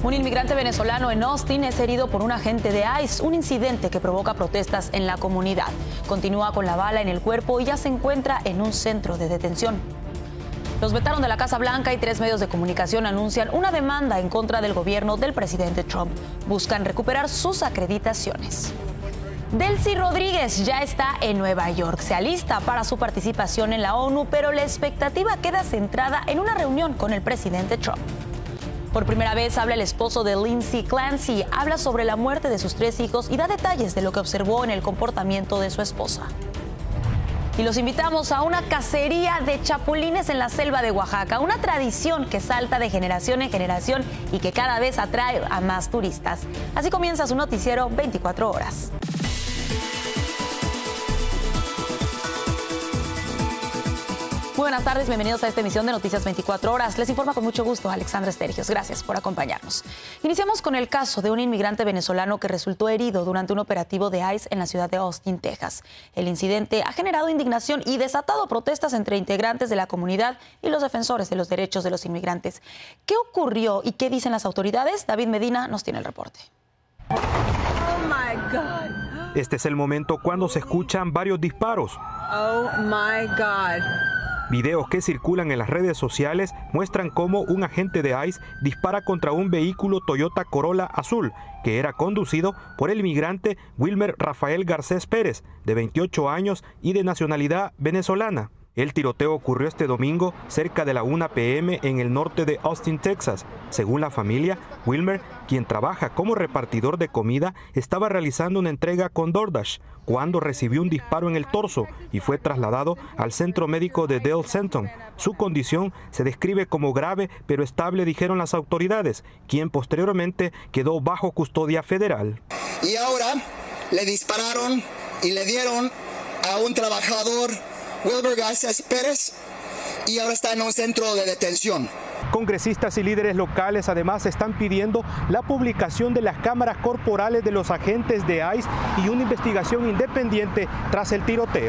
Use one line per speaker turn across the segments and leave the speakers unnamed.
Un inmigrante venezolano en Austin es herido por un agente de ICE, un incidente que provoca protestas en la comunidad. Continúa con la bala en el cuerpo y ya se encuentra en un centro de detención. Los vetaron de la Casa Blanca y 3 medios de comunicación anuncian una demanda en contra del gobierno del presidente Trump. Buscan recuperar sus acreditaciones. Delcy Rodríguez ya está en Nueva York. Se alista para su participación en la ONU, pero la expectativa queda centrada en una reunión con el presidente Trump. Por primera vez habla el esposo de Lindsay Clancy, habla sobre la muerte de sus 3 hijos y da detalles de lo que observó en el comportamiento de su esposa. Y los invitamos a una cacería de chapulines en la selva de Oaxaca, una tradición que salta de generación en generación y que cada vez atrae a más turistas. Así comienza su noticiero 24 horas. Muy buenas tardes, bienvenidos a esta emisión de Noticias 24 Horas. Les informa con mucho gusto Alexandra Estergios. Gracias por acompañarnos. Iniciamos con el caso de un inmigrante venezolano que resultó herido durante un operativo de ICE en la ciudad de Austin, Texas. El incidente ha generado indignación y desatado protestas entre integrantes de la comunidad y los defensores de los derechos de los inmigrantes. ¿Qué ocurrió y qué dicen las autoridades? David Medina nos tiene el reporte.
Oh my God.
Este es el momento cuando se escuchan varios disparos.
Oh my God.
Videos que circulan en las redes sociales muestran cómo un agente de ICE dispara contra un vehículo Toyota Corolla azul que era conducido por el inmigrante Wilmer Rafael Garcés Pérez, de 28 años y de nacionalidad venezolana. El tiroteo ocurrió este domingo cerca de la 1 p.m. en el norte de Austin, Texas. Según la familia, Wilmer, quien trabaja como repartidor de comida, estaba realizando una entrega con DoorDash cuando recibió un disparo en el torso y fue trasladado al centro médico de Dale Centon. Su condición se describe como grave pero estable, dijeron las autoridades, quien posteriormente quedó bajo custodia federal.
Y ahora le dispararon y le dieron a un trabajador, Wilmer Garcés Pérez, y ahora está en un centro de detención.
Congresistas y líderes locales además están pidiendo la publicación de las cámaras corporales de los agentes de ICE y una investigación independiente tras el tiroteo.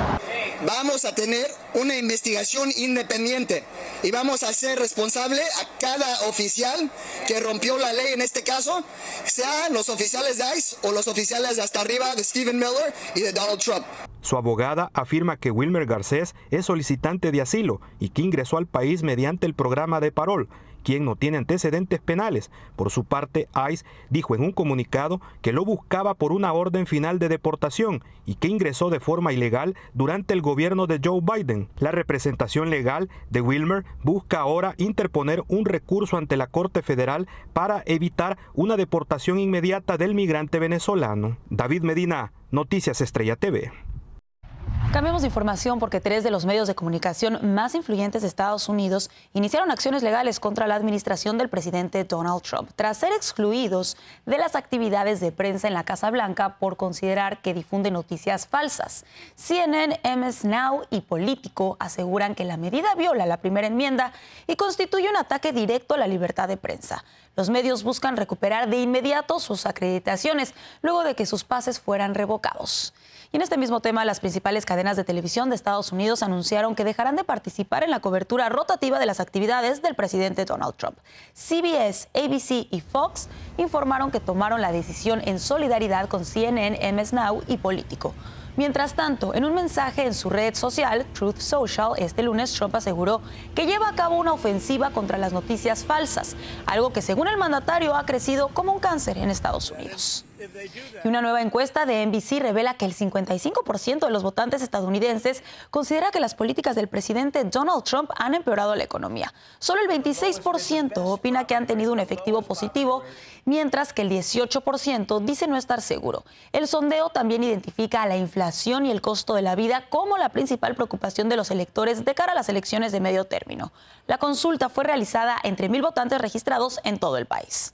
Vamos a tener una investigación independiente y vamos a hacer responsable a cada oficial que rompió la ley en este caso, sean los oficiales de ICE o los oficiales de hasta arriba de Stephen Miller y de Donald Trump.
Su abogada afirma que Wilmer Garcés es solicitante de asilo y que ingresó al país mediante el programa de Parol, quien no tiene antecedentes penales. Por su parte, ICE dijo en un comunicado que lo buscaba por una orden final de deportación y que ingresó de forma ilegal durante el gobierno de Joe Biden. La representación legal de Wilmer busca ahora interponer un recurso ante la Corte Federal para evitar una deportación inmediata del migrante venezolano. David Medina, Noticias Estrella TV.
Cambiamos de información porque 3 de los medios de comunicación más influyentes de Estados Unidos iniciaron acciones legales contra la administración del presidente Donald Trump tras ser excluidos de las actividades de prensa en la Casa Blanca por considerar que difunde noticias falsas. CNN, MS Now y Político aseguran que la medida viola la primera enmienda y constituye un ataque directo a la libertad de prensa. Los medios buscan recuperar de inmediato sus acreditaciones luego de que sus pases fueran revocados. Y en este mismo tema, las principales cadenas de televisión de Estados Unidos anunciaron que dejarán de participar en la cobertura rotativa de las actividades del presidente Donald Trump. CBS, ABC y Fox informaron que tomaron la decisión en solidaridad con CNN, MS Now y Político. Mientras tanto, en un mensaje en su red social, Truth Social, este lunes Trump aseguró que lleva a cabo una ofensiva contra las noticias falsas, algo que según el mandatario ha crecido como un cáncer en Estados Unidos. Y una nueva encuesta de NBC revela que el 55% de los votantes estadounidenses considera que las políticas del presidente Donald Trump han empeorado la economía. Solo el 26% opina que han tenido un efectivo positivo, mientras que el 18% dice no estar seguro. El sondeo también identifica a la inflación y el costo de la vida como la principal preocupación de los electores de cara a las elecciones de medio término. La consulta fue realizada entre 1,000 votantes registrados en todo el país.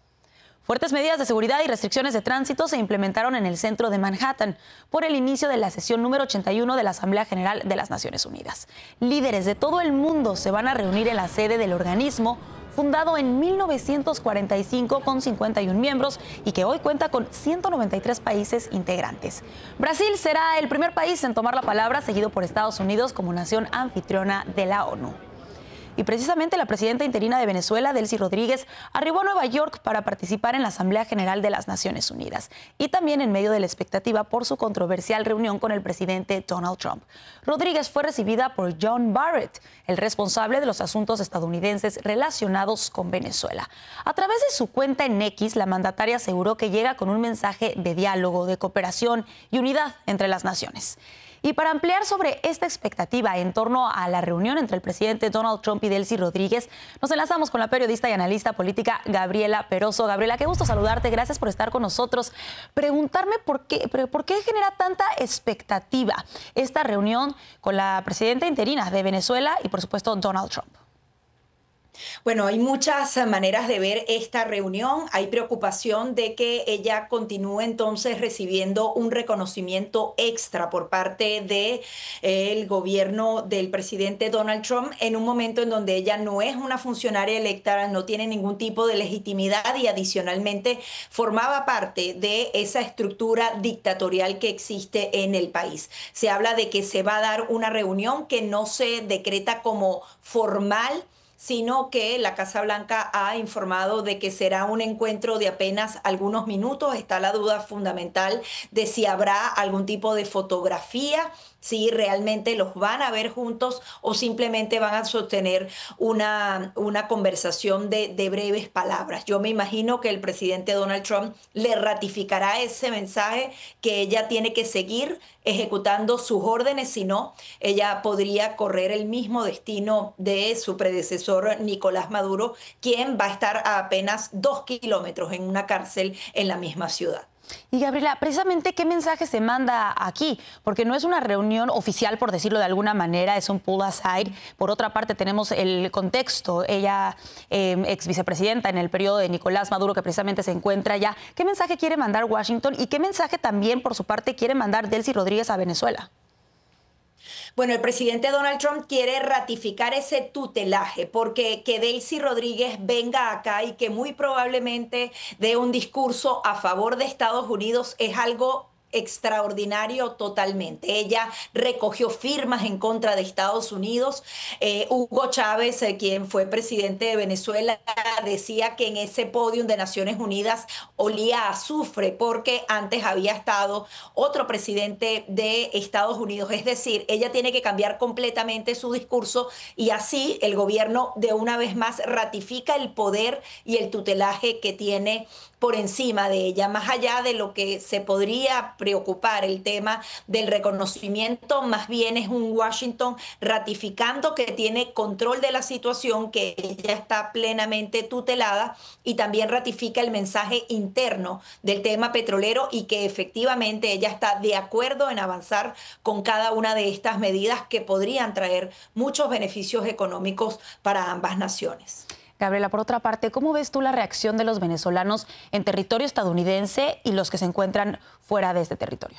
Fuertes medidas de seguridad y restricciones de tránsito se implementaron en el centro de Manhattan por el inicio de la sesión número 81 de la Asamblea General de las Naciones Unidas. Líderes de todo el mundo se van a reunir en la sede del organismo, fundado en 1945 con 51 miembros y que hoy cuenta con 193 países integrantes. Brasil será el primer país en tomar la palabra, seguido por Estados Unidos como nación anfitriona de la ONU. Y precisamente la presidenta interina de Venezuela, Delcy Rodríguez, arribó a Nueva York para participar en la Asamblea General de las Naciones Unidas y también en medio de la expectativa por su controversial reunión con el presidente Donald Trump. Rodríguez fue recibida por John Barrett, el responsable de los asuntos estadounidenses relacionados con Venezuela. A través de su cuenta en X, la mandataria aseguró que llega con un mensaje de diálogo, de cooperación y unidad entre las naciones. Y para ampliar sobre esta expectativa en torno a la reunión entre el presidente Donald Trump y Delcy Rodríguez, nos enlazamos con la periodista y analista política Gabriela Peroso. Gabriela, qué gusto saludarte, gracias por estar con nosotros. Preguntarme por qué genera tanta expectativa esta reunión con la presidenta interina de Venezuela y, por supuesto, Donald Trump.
Bueno, hay muchas maneras de ver esta reunión. Hay preocupación de que ella continúe entonces recibiendo un reconocimiento extra por parte del gobierno del presidente Donald Trump en un momento en donde ella no es una funcionaria electa, no tiene ningún tipo de legitimidad y adicionalmente formaba parte de esa estructura dictatorial que existe en el país. Se habla de que se va a dar una reunión que no se decreta como formal, sino que la Casa Blanca ha informado de que será un encuentro de apenas algunos minutos. Está la duda fundamental de si habrá algún tipo de fotografía, si realmente los van a ver juntos o simplemente van a sostener una conversación de breves palabras. Yo me imagino que el presidente Donald Trump le ratificará ese mensaje que ella tiene que seguir ejecutando sus órdenes, si no, ella podría correr el mismo destino de su predecesor Nicolás Maduro, quien va a estar a apenas 2 kilómetros en una cárcel en la misma ciudad.
Y Gabriela, precisamente, ¿qué mensaje se manda aquí? Porque no es una reunión oficial, por decirlo de alguna manera, es un pull aside. Por otra parte, tenemos el contexto. Ella, ex vicepresidenta en el periodo de Nicolás Maduro, que precisamente se encuentra allá. ¿Qué mensaje quiere mandar Washington y qué mensaje también, por su parte, quiere mandar Delcy Rodríguez a Venezuela?
Bueno, el presidente Donald Trump quiere ratificar ese tutelaje porque que Delcy Rodríguez venga acá y que muy probablemente dé un discurso a favor de Estados Unidos es algo extraordinario totalmente. Ella recogió firmas en contra de Estados Unidos. Hugo Chávez, quien fue presidente de Venezuela, decía que en ese podium de Naciones Unidas olía a azufre porque antes había estado otro presidente de Estados Unidos. Es decir, ella tiene que cambiar completamente su discurso y así el gobierno de una vez más ratifica el poder y el tutelaje que tiene por encima de ella, más allá de lo que se podría preocupar el tema del reconocimiento, más bien es un Washington ratificando que tiene control de la situación, que ella está plenamente tutelada y también ratifica el mensaje interno del tema petrolero y que efectivamente ella está de acuerdo en avanzar con cada una de estas medidas que podrían traer muchos beneficios económicos para ambas naciones.
Gabriela, por otra parte, ¿cómo ves tú la reacción de los venezolanos en territorio estadounidense y los que se encuentran fuera de este territorio?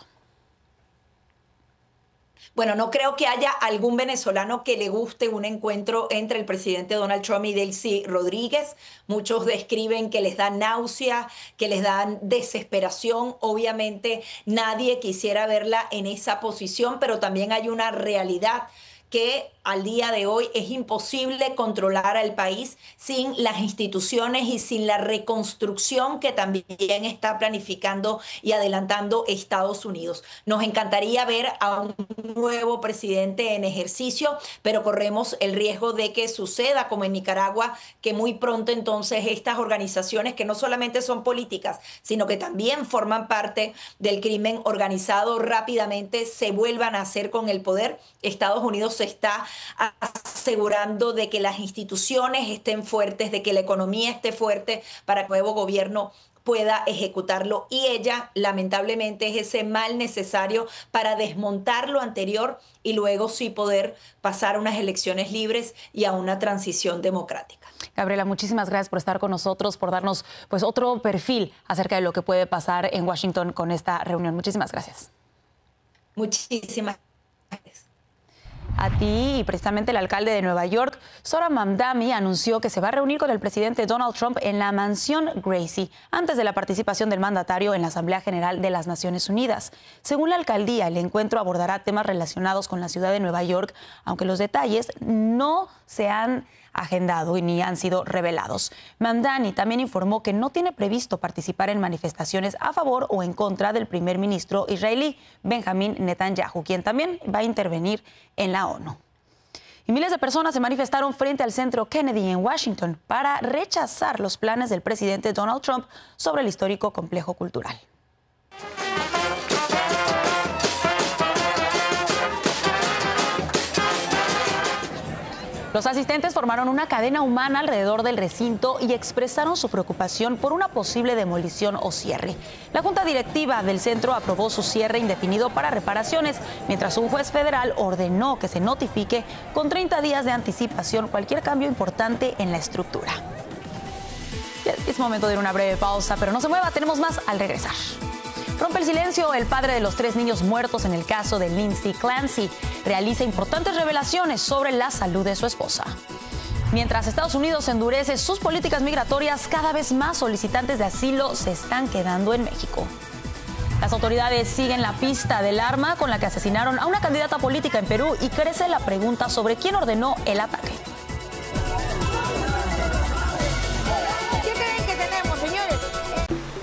Bueno, no creo que haya algún venezolano que le guste un encuentro entre el presidente Donald Trump y Delcy Rodríguez. Muchos describen que les da náusea, que les da desesperación. Obviamente nadie quisiera verla en esa posición, pero también hay una realidad que al día de hoy es imposible controlar al país sin las instituciones y sin la reconstrucción que también está planificando y adelantando Estados Unidos. Nos encantaría ver a un nuevo presidente en ejercicio, pero corremos el riesgo de que suceda como en Nicaragua, que muy pronto entonces estas organizaciones que no solamente son políticas, sino que también forman parte del crimen organizado rápidamente se vuelvan a hacer con el poder. Estados Unidos se está asegurando de que las instituciones estén fuertes, de que la economía esté fuerte para que el nuevo gobierno pueda ejecutarlo. Y ella, lamentablemente, es ese mal necesario para desmontar lo anterior y luego sí poder pasar a unas elecciones libres y a una transición democrática.
Gabriela, muchísimas gracias por estar con nosotros, por darnos pues otro perfil acerca de lo que puede pasar en Washington con esta reunión. Muchísimas gracias.
Muchísimas gracias.
A ti, y precisamente el alcalde de Nueva York, Zohran Mamdani, anunció que se va a reunir con el presidente Donald Trump en la mansión Gracie antes de la participación del mandatario en la Asamblea General de las Naciones Unidas. Según la alcaldía, el encuentro abordará temas relacionados con la ciudad de Nueva York, aunque los detalles no se han agendado y ni han sido revelados. Mamdani también informó que no tiene previsto participar en manifestaciones a favor o en contra del primer ministro israelí Benjamín Netanyahu, quien también va a intervenir en la ONU. Y miles de personas se manifestaron frente al Centro Kennedy en Washington para rechazar los planes del presidente Donald Trump sobre el histórico complejo cultural. Los asistentes formaron una cadena humana alrededor del recinto y expresaron su preocupación por una posible demolición o cierre. La Junta Directiva del centro aprobó su cierre indefinido para reparaciones, mientras un juez federal ordenó que se notifique con 30 días de anticipación cualquier cambio importante en la estructura. Es momento de ir a una breve pausa, pero no se mueva, tenemos más al regresar. Rompe el silencio el padre de los 3 niños muertos en el caso de Lindsay Clancy. Realiza importantes revelaciones sobre la salud de su esposa. Mientras Estados Unidos endurece sus políticas migratorias, cada vez más solicitantes de asilo se están quedando en México. Las autoridades siguen la pista del arma con la que asesinaron a una candidata política en Perú y crece la pregunta sobre quién ordenó el ataque.